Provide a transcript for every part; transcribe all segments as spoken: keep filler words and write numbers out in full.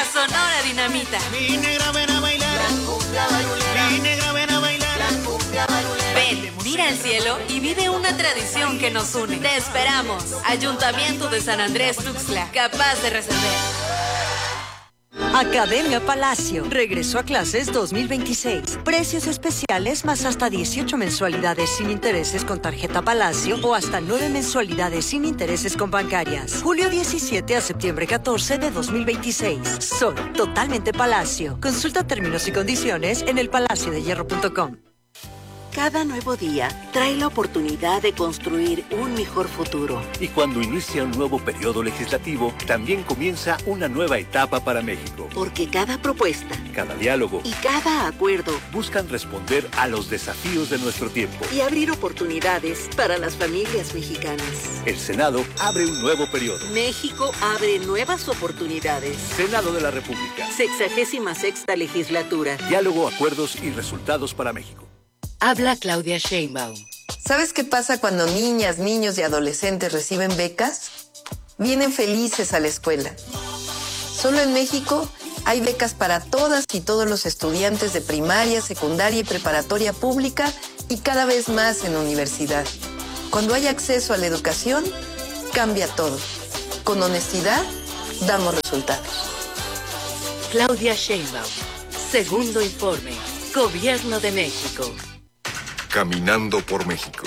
La Sonora Dinamita. Mi negra, ven a bailar. La cumbia barulera. Mi negra, ven a bailar. La cumbia barulera. Ven, mira al cielo y vive una tradición que nos une. Te esperamos. Ayuntamiento de San Andrés Tuxtla, capaz de resolver. Academia Palacio regresó a clases dos mil veintiséis. Precios especiales más hasta dieciocho mensualidades sin intereses con tarjeta Palacio o hasta nueve mensualidades sin intereses con bancarias. Julio diecisiete a septiembre catorce de dos mil veintiséis. Sol, totalmente Palacio. Consulta términos y condiciones en el palacio de hierro punto com. Cada nuevo día trae la oportunidad de construir un mejor futuro. Y cuando inicia un nuevo periodo legislativo, también comienza una nueva etapa para México. Porque cada propuesta, cada diálogo y cada acuerdo buscan responder a los desafíos de nuestro tiempo y abrir oportunidades para las familias mexicanas. El Senado abre un nuevo periodo. México abre nuevas oportunidades. Senado de la República. Sexagésima sexta legislatura. Diálogo, acuerdos y resultados para México. Habla Claudia Sheinbaum. ¿Sabes qué pasa cuando niñas, niños y adolescentes reciben becas? Vienen felices a la escuela. Solo en México hay becas para todas y todos los estudiantes de primaria, secundaria y preparatoria pública y cada vez más en universidad. Cuando hay acceso a la educación, cambia todo. Con honestidad, damos resultados. Claudia Sheinbaum. Segundo informe. Gobierno de México. Caminando por México.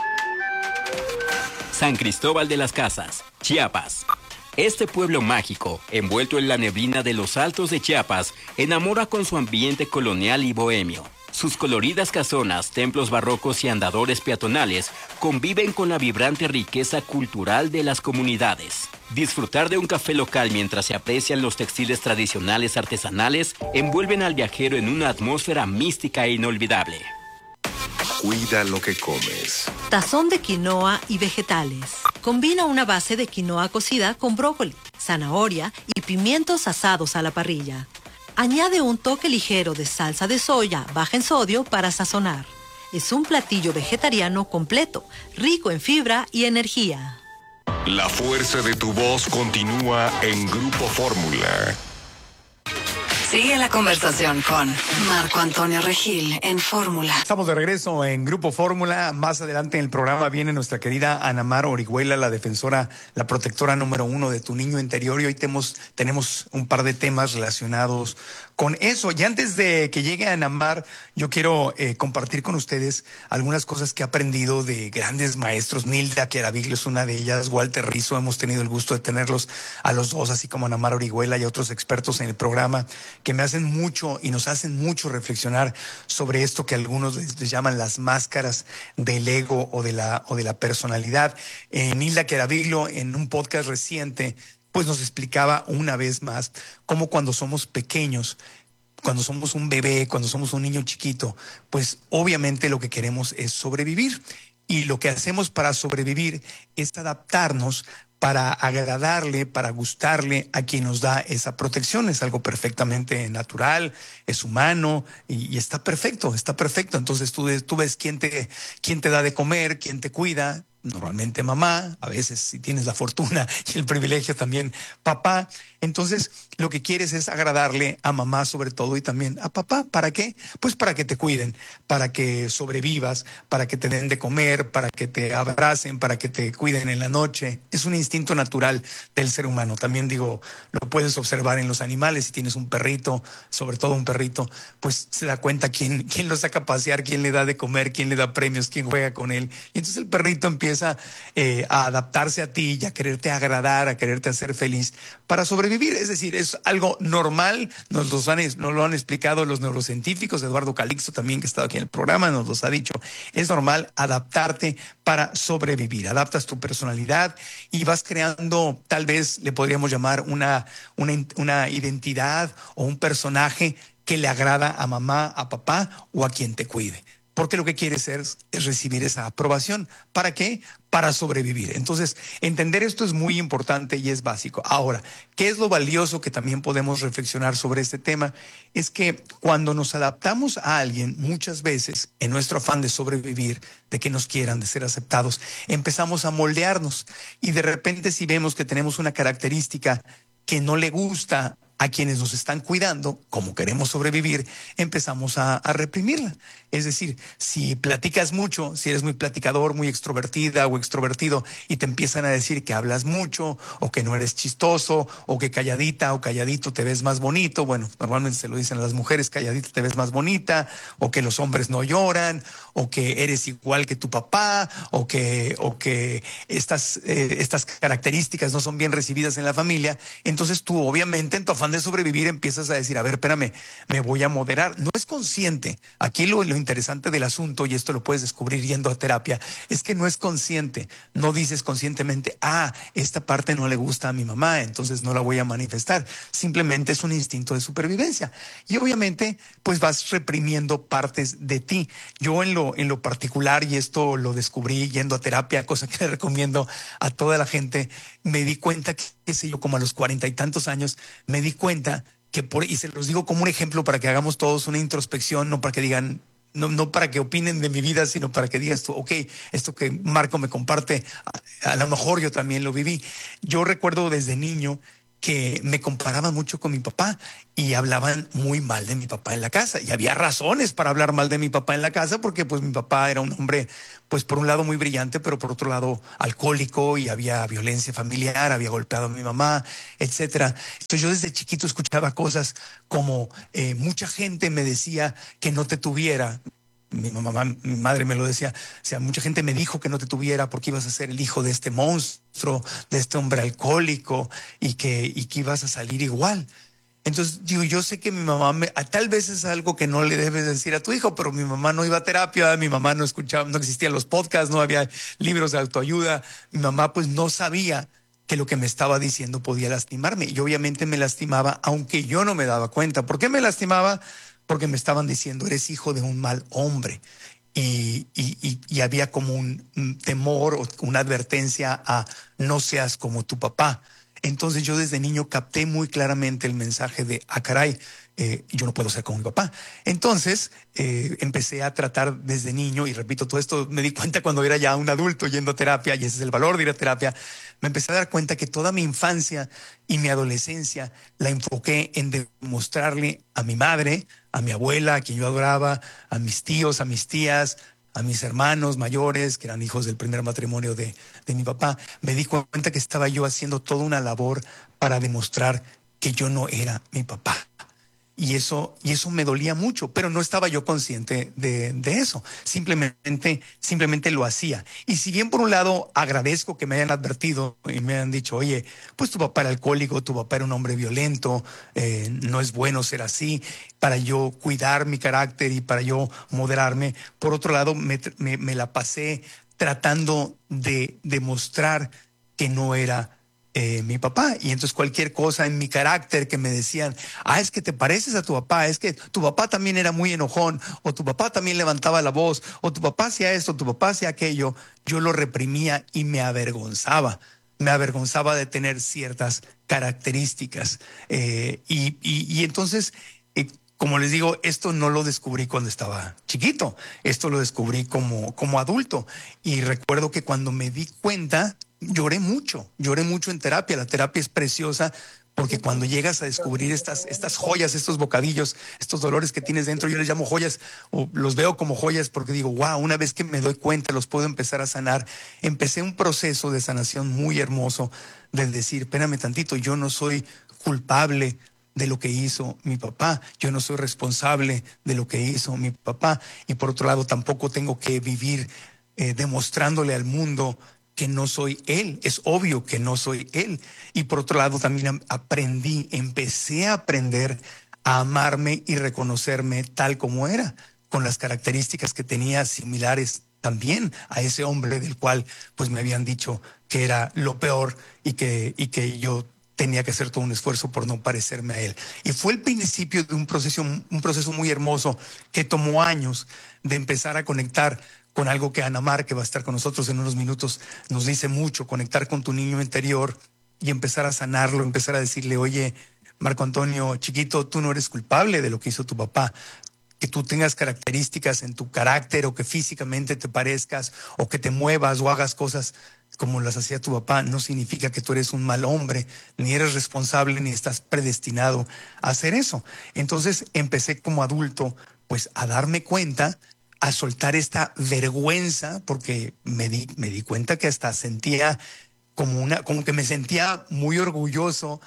San Cristóbal de las Casas, Chiapas. Este pueblo mágico, envuelto en la neblina de los altos de Chiapas, enamora con su ambiente colonial y bohemio. Sus coloridas casonas, templos barrocos y andadores peatonales conviven con la vibrante riqueza cultural de las comunidades. Disfrutar de un café local mientras se aprecian los textiles tradicionales artesanales envuelven al viajero en una atmósfera mística e inolvidable. Cuida lo que comes. Tazón de quinoa y vegetales. Combina una base de quinoa cocida con brócoli, zanahoria y pimientos asados a la parrilla. Añade un toque ligero de salsa de soya baja en sodio para sazonar. Es un platillo vegetariano completo, rico en fibra y energía. La fuerza de tu voz continúa en Grupo Fórmula. Sigue la conversación con Marco Antonio Regil en Fórmula. Estamos de regreso en Grupo Fórmula. Más adelante en el programa viene nuestra querida Ana Mar Orihuela, la defensora, la protectora número uno de tu niño interior. Y hoy tenemos, tenemos un par de temas relacionados con eso. Y antes de que llegue Ana Mar, yo quiero eh, compartir con ustedes algunas cosas que he aprendido de grandes maestros. Nilda Chiaraviglio es una de ellas, Walter Rizzo, hemos tenido el gusto de tenerlos a los dos, así como Ana Mar Orihuela y otros expertos en el programa que me hacen mucho y nos hacen mucho reflexionar sobre esto que algunos les, les llaman las máscaras del ego o de la, o de la personalidad. Eh, Nilda Chiaraviglio, en un podcast reciente, pues nos explicaba una vez más cómo cuando somos pequeños, cuando somos un bebé, cuando somos un niño chiquito, pues obviamente lo que queremos es sobrevivir. Y lo que hacemos para sobrevivir es adaptarnos para agradarle, para gustarle a quien nos da esa protección. Es algo perfectamente natural, es humano y, y está perfecto, está perfecto. Entonces tú, tú ves quién te, quién te da de comer, quién te cuida. Normalmente mamá, a veces si tienes la fortuna y el privilegio también papá. Entonces lo que quieres es agradarle a mamá sobre todo y también a papá. ¿Para qué? Pues para que te cuiden, para que sobrevivas, para que te den de comer, para que te abracen, para que te cuiden en la noche. Es un instinto natural del ser humano. También digo, lo puedes observar en los animales. Si tienes un perrito, sobre todo un perrito, pues se da cuenta quién, quién lo saca a pasear, quién le da de comer, quién le da premios, quién juega con él. Y entonces el perrito empieza Empieza eh, a adaptarse a ti y a quererte agradar, a quererte hacer feliz para sobrevivir. Es decir, es algo normal, nos, los han, nos lo han explicado los neurocientíficos. Eduardo Calixto también, que ha estado aquí en el programa, nos los ha dicho. Es normal adaptarte para sobrevivir. Adaptas tu personalidad y vas creando, tal vez le podríamos llamar una, una, una identidad o un personaje que le agrada a mamá, a papá o a quien te cuide. Porque lo que quieres es, es recibir esa aprobación. ¿Para qué? Para sobrevivir. Entonces, entender esto es muy importante y es básico. Ahora, ¿qué es lo valioso que también podemos reflexionar sobre este tema? Es que cuando nos adaptamos a alguien, muchas veces, en nuestro afán de sobrevivir, de que nos quieran, de ser aceptados, empezamos a moldearnos. Y de repente, si vemos que tenemos una característica que no le gusta a quienes nos están cuidando, como queremos sobrevivir, empezamos a, a reprimirla. Es decir, si platicas mucho, si eres muy platicador, muy extrovertida o extrovertido, y te empiezan a decir que hablas mucho, o que no eres chistoso, o que calladita o calladito te ves más bonito, bueno, normalmente se lo dicen a las mujeres, calladita te ves más bonita, o que los hombres no lloran, o que eres igual que tu papá, o que, o que estas, eh, estas características no son bien recibidas en la familia, entonces tú obviamente en tu afán de sobrevivir empiezas a decir, a ver, espérame, me voy a moderar. No es consciente. Aquí lo, lo interesante del asunto, y esto lo puedes descubrir yendo a terapia, es que no es consciente. No dices conscientemente, ah, esta parte no le gusta a mi mamá, entonces no la voy a manifestar. Simplemente es un instinto de supervivencia. Y obviamente, pues vas reprimiendo partes de ti. Yo en lo, en lo particular, y esto lo descubrí yendo a terapia, cosa que le recomiendo a toda la gente, me di cuenta que, qué sé yo, como a los cuarenta y tantos años, me di cuenta que por, y se los digo como un ejemplo para que hagamos todos una introspección, no para que digan, no, no para que opinen de mi vida, sino para que digas tú, ok, esto que Marco me comparte, a, a lo mejor yo también lo viví. Yo recuerdo desde niño que me comparaban mucho con mi papá y hablaban muy mal de mi papá en la casa. Y había razones para hablar mal de mi papá en la casa, porque pues mi papá era un hombre, pues por un lado muy brillante, pero por otro lado alcohólico, y había violencia familiar, había golpeado a mi mamá, etcétera. Entonces yo desde chiquito escuchaba cosas como eh, mucha gente me decía que no te tuviera. Mi mamá, mi madre me lo decía, o sea, mucha gente me dijo que no te tuviera porque ibas a ser el hijo de este monstruo, de este hombre alcohólico, y que, y que ibas a salir igual. Entonces, digo, yo sé que mi mamá, me, tal vez es algo que no le debes decir a tu hijo, pero mi mamá no iba a terapia, mi mamá no escuchaba, no existían los podcasts, no había libros de autoayuda, mi mamá pues no sabía que lo que me estaba diciendo podía lastimarme, y obviamente me lastimaba, aunque yo no me daba cuenta. ¿Por qué me lastimaba? Porque me estaban diciendo, eres hijo de un mal hombre. Y, y, y, y había como un, un temor o una advertencia a no seas como tu papá. Entonces yo desde niño capté muy claramente el mensaje de, ah, caray, eh, yo no puedo ser como mi papá. Entonces eh, empecé a tratar desde niño, y repito, todo esto me di cuenta cuando era ya un adulto yendo a terapia, y ese es el valor de ir a terapia. Me empecé a dar cuenta que toda mi infancia y mi adolescencia la enfoqué en demostrarle a mi madre, a mi abuela, a quien yo adoraba, a mis tíos, a mis tías, a mis hermanos mayores, que eran hijos del primer matrimonio de, de mi papá. Me di cuenta que estaba yo haciendo toda una labor para demostrar que yo no era mi papá. Y eso, y eso me dolía mucho, pero no estaba yo consciente de, de eso. Simplemente, simplemente lo hacía. Y si bien por un lado agradezco que me hayan advertido y me hayan dicho, oye, pues tu papá era alcohólico, tu papá era un hombre violento, eh, no es bueno ser así, para yo cuidar mi carácter y para yo moderarme. Por otro lado, me, me, me la pasé tratando de demostrar que no era Eh, mi papá, y entonces cualquier cosa en mi carácter que me decían, ah, es que te pareces a tu papá, es que tu papá también era muy enojón, o tu papá también levantaba la voz, o tu papá hacía esto, tu papá hacía aquello, yo lo reprimía y me avergonzaba, me avergonzaba de tener ciertas características, eh, y, y, y entonces eh, como les digo, esto no lo descubrí cuando estaba chiquito, esto lo descubrí como, como adulto, y recuerdo que cuando me di cuenta lloré mucho, lloré mucho en terapia. La terapia es preciosa porque cuando llegas a descubrir estas, estas joyas, estos bocadillos, estos dolores que tienes dentro, yo les llamo joyas, o los veo como joyas porque digo, wow, una vez que me doy cuenta, los puedo empezar a sanar. Empecé un proceso de sanación muy hermoso del decir, espérame tantito, yo no soy culpable de lo que hizo mi papá, yo no soy responsable de lo que hizo mi papá, y por otro lado tampoco tengo que vivir eh, demostrándole al mundo que no soy él. Es obvio que no soy él. Y por otro lado también aprendí, empecé a aprender a amarme y reconocerme tal como era, con las características que tenía similares también a ese hombre del cual pues me habían dicho que era lo peor y que, y que yo tenía que hacer todo un esfuerzo por no parecerme a él. Y fue el principio de un proceso, un proceso muy hermoso que tomó años de empezar a conectar con algo que Ana Mar, que va a estar con nosotros en unos minutos, nos dice mucho, conectar con tu niño interior y empezar a sanarlo, empezar a decirle, oye, Marco Antonio, chiquito, tú no eres culpable de lo que hizo tu papá. Que tú tengas características en tu carácter o que físicamente te parezcas o que te muevas o hagas cosas como las hacía tu papá, no significa que tú eres un mal hombre, ni eres responsable, ni estás predestinado a hacer eso. Entonces empecé como adulto, pues a darme cuenta, a soltar esta vergüenza, porque me di, me di cuenta que hasta sentía como una, como que me sentía muy orgulloso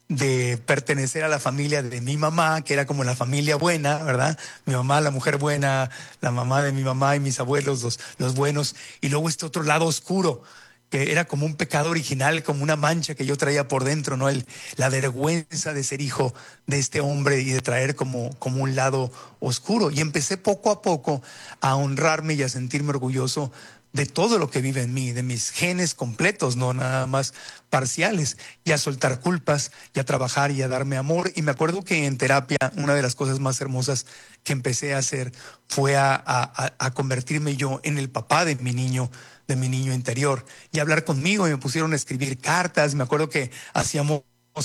de pertenecer a la familia de mi mamá, que era como la familia buena, ¿verdad? Mi mamá, la mujer buena, la mamá de mi mamá y mis abuelos, los, los buenos, y luego este otro lado oscuro, que era como un pecado original, como una mancha que yo traía por dentro, ¿no? El, la vergüenza de ser hijo de este hombre y de traer como, como un lado oscuro. Y empecé poco a poco a honrarme y a sentirme orgulloso de todo lo que vive en mí, de mis genes completos, no nada más parciales, y a soltar culpas, y a trabajar y a darme amor. Y me acuerdo que en terapia una de las cosas más hermosas que empecé a hacer fue a, a, a convertirme yo en el papá de mi niño, de mi niño interior, y hablar conmigo, y me pusieron a escribir cartas. Me acuerdo que hacíamos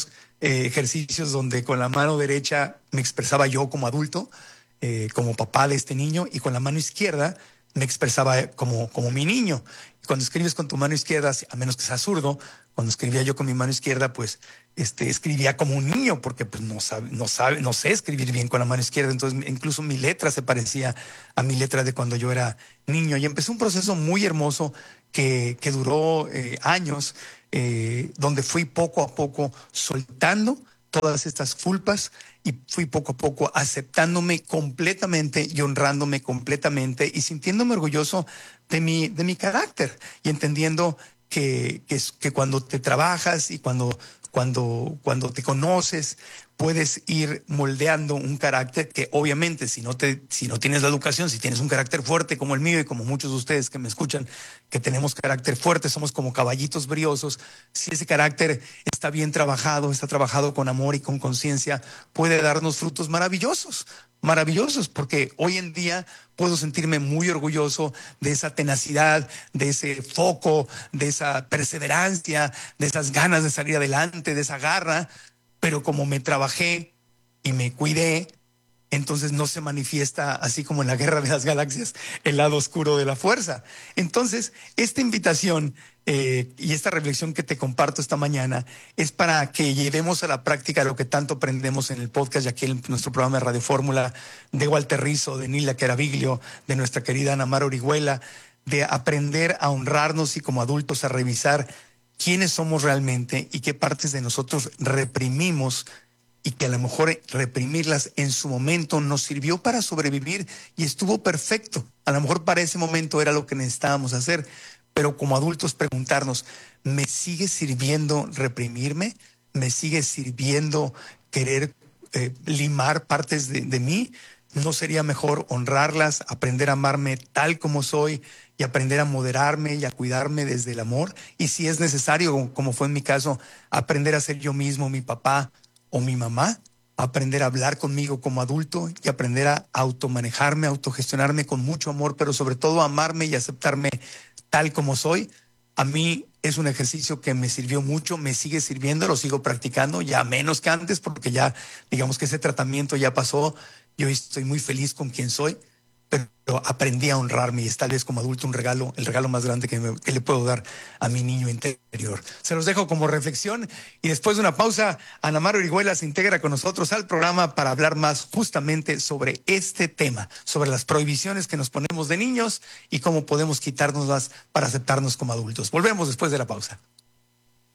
eh, ejercicios donde con la mano derecha me expresaba yo como adulto, eh, como papá de este niño, y con la mano izquierda me expresaba como, como mi niño. Y cuando escribes con tu mano izquierda, a menos que seas zurdo, cuando escribía yo con mi mano izquierda, pues este, escribía como un niño, porque pues no sabe, no sabe, no sé escribir bien con la mano izquierda. Entonces incluso mi letra se parecía a mi letra de cuando yo era niño. Y empecé un proceso muy hermoso que, que duró eh, años, eh, donde fui poco a poco soltando todas estas culpas, y fui poco a poco aceptándome completamente y honrándome completamente y sintiéndome orgulloso de mi, de mi carácter, y entendiendo que, que, que cuando te trabajas y cuando, cuando, cuando te conoces, puedes ir moldeando un carácter que obviamente si no, te, si no tienes la educación, si tienes un carácter fuerte como el mío y como muchos de ustedes que me escuchan, que tenemos carácter fuerte, somos como caballitos briosos, si ese carácter está bien trabajado, está trabajado con amor y con conciencia, puede darnos frutos maravillosos, maravillosos, porque hoy en día puedo sentirme muy orgulloso de esa tenacidad, de ese foco, de esa perseverancia, de esas ganas de salir adelante, de esa garra. Pero como me trabajé y me cuidé, entonces no se manifiesta así como en la Guerra de las Galaxias, el lado oscuro de la fuerza. Entonces, esta invitación eh, y esta reflexión que te comparto esta mañana es para que llevemos a la práctica lo que tanto aprendemos en el podcast y aquí en nuestro programa de Radio Fórmula, de Walter Rizzo, de Nila Caraviglio, de nuestra querida Ana Mar Orihuela, de aprender a honrarnos y como adultos a revisar quiénes somos realmente y qué partes de nosotros reprimimos, y que a lo mejor reprimirlas en su momento nos sirvió para sobrevivir y estuvo perfecto. A lo mejor para ese momento era lo que necesitábamos hacer, pero como adultos preguntarnos, ¿me sigue sirviendo reprimirme? ¿Me sigue sirviendo querer eh, limar partes de, de mí? ¿No sería mejor honrarlas, aprender a amarme tal como soy y aprender a moderarme y a cuidarme desde el amor? Y si es necesario, como fue en mi caso, aprender a ser yo mismo mi papá o mi mamá, aprender a hablar conmigo como adulto y aprender a automanejarme, autogestionarme con mucho amor, pero sobre todo amarme y aceptarme tal como soy. A mí es un ejercicio que me sirvió mucho, me sigue sirviendo, lo sigo practicando, ya menos que antes, porque ya digamos que ese tratamiento ya pasó. Yo estoy muy feliz con quien soy, pero aprendí a honrarme y es tal vez como adulto un regalo, el regalo más grande que, me, que le puedo dar a mi niño interior. Se los dejo como reflexión y después de una pausa, Ana Mar Orihuela se integra con nosotros al programa para hablar más justamente sobre este tema, sobre las prohibiciones que nos ponemos de niños y cómo podemos quitárnoslas para aceptarnos como adultos. Volvemos después de la pausa.